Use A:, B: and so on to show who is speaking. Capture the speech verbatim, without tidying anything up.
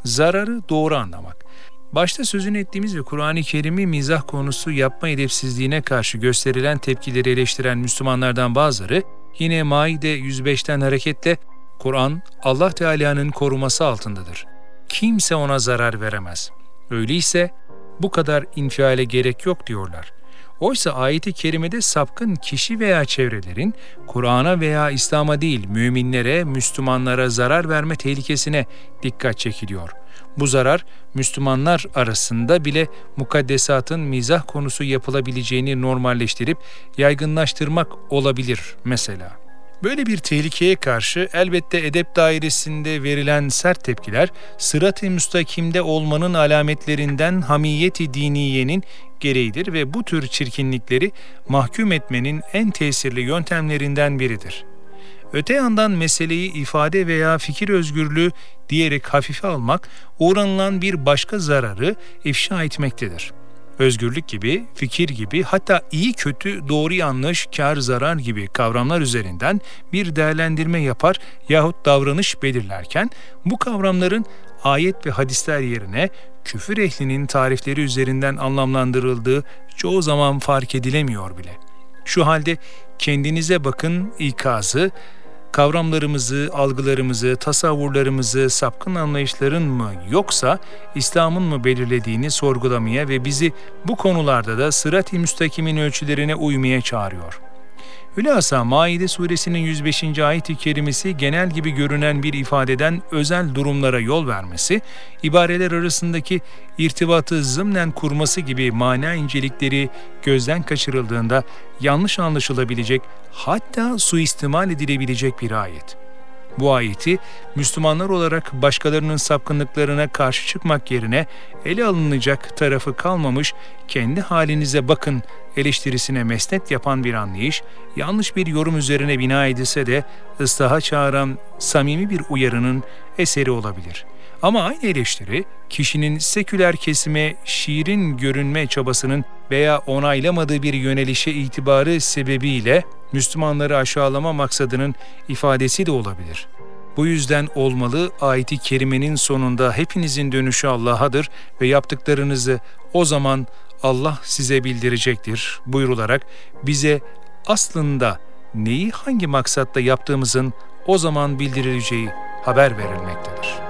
A: Zararı doğru anlamak. Başta sözünü ettiğimiz ve Kur'an-ı Kerim'i mizah konusu yapma edepsizliğine karşı gösterilen tepkileri eleştiren Müslümanlardan bazıları, yine Maide yüz beşten hareketle Kur'an Allah Teala'nın koruması altındadır. Kimse ona zarar veremez. Öyleyse bu kadar infiale gerek yok diyorlar. Oysa ayet-i kerimede sapkın kişi veya çevrelerin Kur'an'a veya İslam'a değil müminlere, Müslümanlara zarar verme tehlikesine dikkat çekiliyor. Bu zarar Müslümanlar arasında bile mukaddesatın mizah konusu yapılabileceğini normalleştirip yaygınlaştırmak olabilir mesela. Böyle bir tehlikeye karşı elbette edep dairesinde verilen sert tepkiler, sırat-ı müstakimde olmanın alametlerinden hamiyet-i diniyenin gereğidir ve bu tür çirkinlikleri mahkum etmenin en tesirli yöntemlerinden biridir. Öte yandan meseleyi ifade veya fikir özgürlüğü diyerek hafife almak, uğranılan bir başka zararı ifşa etmektedir. Özgürlük gibi, fikir gibi, hatta iyi kötü, doğru yanlış, kar zarar gibi kavramlar üzerinden bir değerlendirme yapar yahut davranış belirlerken, bu kavramların ayet ve hadisler yerine küfür ehlinin tarifleri üzerinden anlamlandırıldığı çoğu zaman fark edilemiyor bile. Şu halde kendinize bakın ikazı, kavramlarımızı, algılarımızı, tasavvurlarımızı sapkın anlayışların mı yoksa İslam'ın mı belirlediğini sorgulamaya ve bizi bu konularda da sırat-ı müstakimin ölçülerine uymaya çağırıyor. Hülasa Maide suresinin yüz beşinci ayet-i kerimesi genel gibi görünen bir ifadeden özel durumlara yol vermesi, ibareler arasındaki irtibatı zımnen kurması gibi mana incelikleri gözden kaçırıldığında yanlış anlaşılabilecek, hatta suistimal edilebilecek bir ayet. Bu ayeti Müslümanlar olarak başkalarının sapkınlıklarına karşı çıkmak yerine ele alınacak tarafı kalmamış, kendi halinize bakın eleştirisine mesnet yapan bir anlayış, yanlış bir yorum üzerine bina edilse de ıslaha çağıran samimi bir uyarının eseri olabilir. Ama aynı eleştiri, kişinin seküler kesime şiirin görünme çabasının veya onaylamadığı bir yönelişe itibarı sebebiyle Müslümanları aşağılama maksadının ifadesi de olabilir. Bu yüzden olmalı ayet-i kerimenin sonunda hepinizin dönüşü Allah'adır ve yaptıklarınızı o zaman Allah size bildirecektir buyrularak bize aslında neyi hangi maksatla yaptığımızın o zaman bildirileceği haber verilmektedir.